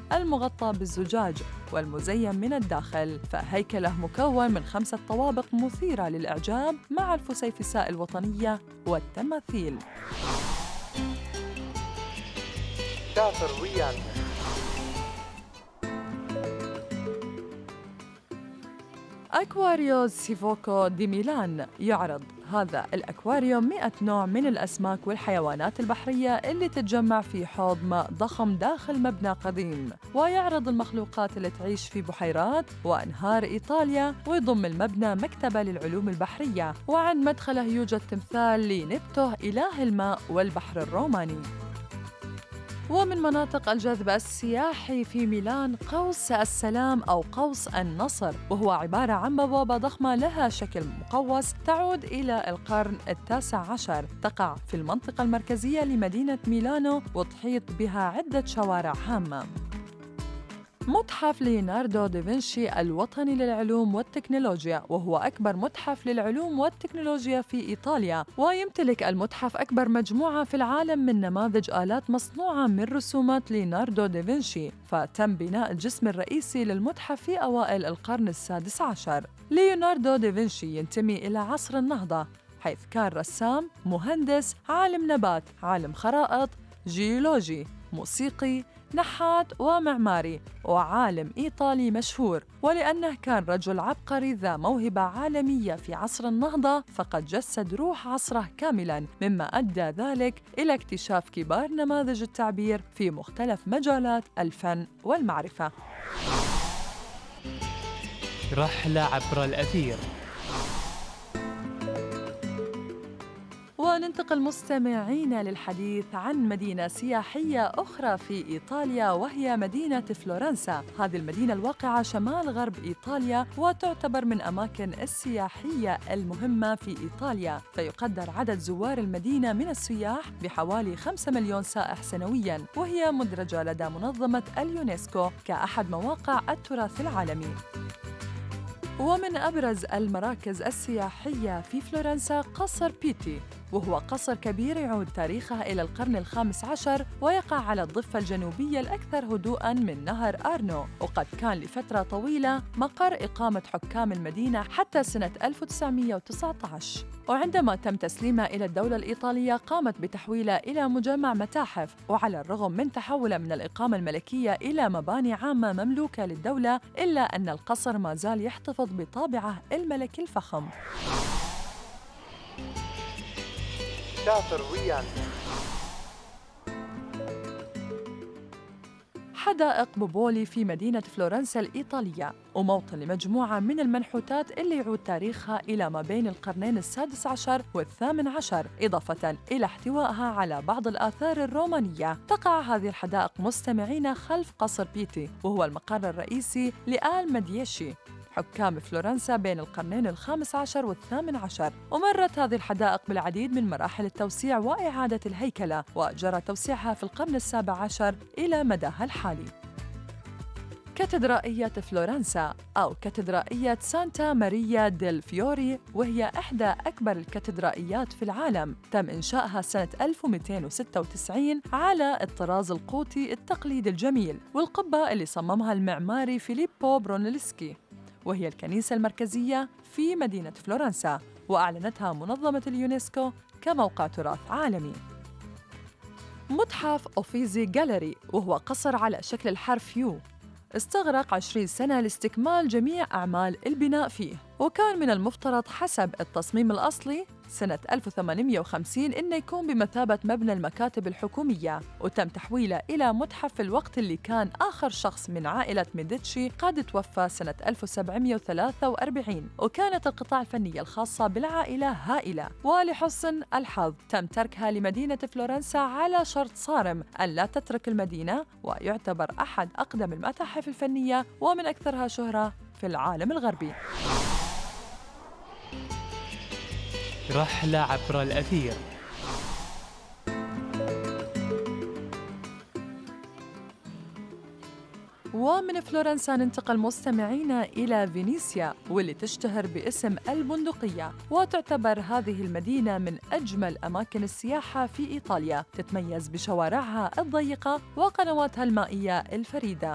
المغطى بالزجاج والمزين من الداخل، فهيكله مكون من 5 طوابق مثيرة للإعجاب مع الفسيفساء الوطنية والتماثيل. كافر ويانا. أكواريو سيفوكو دي ميلان يعرض هذا الأكواريوم 100 نوع من الأسماك والحيوانات البحرية اللي تتجمع في حوض ماء ضخم داخل مبنى قديم، ويعرض المخلوقات اللي تعيش في بحيرات وأنهار إيطاليا، ويضم المبنى مكتبة للعلوم البحرية، وعند مدخله يوجد تمثال لنبته إله الماء والبحر الروماني. ومن مناطق الجذب السياحي في ميلان قوس السلام أو قوس النصر، وهو عبارة عن بوابة ضخمة لها شكل مقوس تعود إلى القرن ال19، تقع في المنطقة المركزية لمدينة ميلانو وتحيط بها عدة شوارع هامة. متحف ليوناردو دافنشي الوطني للعلوم والتكنولوجيا، وهو أكبر متحف للعلوم والتكنولوجيا في إيطاليا، ويمتلك المتحف أكبر مجموعة في العالم من نماذج آلات مصنوعة من رسومات ليوناردو دافنشي، فتم بناء الجسم الرئيسي للمتحف في أوائل القرن ال16. ليوناردو دافنشي ينتمي إلى عصر النهضة، حيث كان رسام، مهندس، عالم نبات، عالم خرائط، جيولوجي، موسيقي، نحات ومعماري، وعالم إيطالي مشهور. ولأنه كان رجل عبقري ذا موهبة عالمية في عصر النهضة، فقد جسد روح عصره كاملاً، مما أدى ذلك إلى اكتشاف كبار نماذج التعبير في مختلف مجالات الفن والمعرفة. رحلة عبر الأثير. وننتقل مستمعينا للحديث عن مدينة سياحية أخرى في إيطاليا، وهي مدينة فلورنسا. هذه المدينة الواقعة شمال غرب إيطاليا، وتعتبر من أماكن السياحية المهمة في إيطاليا، فيقدر عدد زوار المدينة من السياح بحوالي 5 مليون سائح سنوياً، وهي مدرجة لدى منظمة اليونسكو كأحد مواقع التراث العالمي. ومن أبرز المراكز السياحية في فلورنسا قصر بيتي، وهو قصر كبير يعود تاريخه إلى القرن ال15، ويقع على الضفة الجنوبية الأكثر هدوءاً من نهر آرنو، وقد كان لفترة طويلة مقر إقامة حكام المدينة حتى سنة 1919. وعندما تم تسليمه إلى الدولة الإيطالية قامت بتحويله إلى مجمع متاحف، وعلى الرغم من تحوله من الإقامة الملكية إلى مباني عامة مملوكة للدولة، إلا أن القصر ما زال يحتفظ بطابعه الملكي الفخم. كافر ويانا. حدائق بوبولي في مدينة فلورنسا الإيطالية، وموطن لمجموعة من المنحوتات اللي يعود تاريخها إلى ما بين القرنين ال16 وال18، إضافة إلى احتوائها على بعض الآثار الرومانية. تقع هذه الحدائق مستمعين خلف قصر بيتي، وهو المقر الرئيسي لآل مدييشي حكام فلورنسا بين القرنين ال15 وال18. ومرت هذه الحدائق بالعديد من مراحل التوسيع وإعادة الهيكلة، وجرى توسيعها في القرن ال17 إلى مداها الحالي. كاتدرائية فلورنسا أو كاتدرائية سانتا ماريا ديل فيوري، وهي إحدى أكبر الكاتدرائيات في العالم، تم إنشائها سنة 1296 على الطراز القوطي التقليدي الجميل، والقبة اللي صممها المعماري فيليبو برونيلسكي، وهي الكنيسة المركزية في مدينة فلورنسا، وأعلنتها منظمة اليونسكو كموقع تراث عالمي. متحف أوفيزي جاليري، وهو قصر على شكل الحرف يو، استغرق 20 سنة لاستكمال جميع أعمال البناء فيه، وكان من المفترض حسب التصميم الأصلي سنة 1850 إنه يكون بمثابة مبنى المكاتب الحكومية، وتم تحويله إلى متحف في الوقت اللي كان آخر شخص من عائلة ميديتشي قد توفى سنة 1743، وكانت القطاع الفنية الخاصة بالعائلة هائلة، ولحسن الحظ تم تركها لمدينة فلورنسا على شرط صارم أن لا تترك المدينة، ويعتبر أحد أقدم المتاحف الفنية ومن أكثرها شهرة في العالم الغربي. رحلة عبر الأثير. ومن فلورنسا ننتقل مستمعينا إلى فينيسيا، واللي تشتهر باسم البندقية، وتعتبر هذه المدينة من أجمل أماكن السياحة في إيطاليا، تتميز بشوارعها الضيقة وقنواتها المائية الفريدة،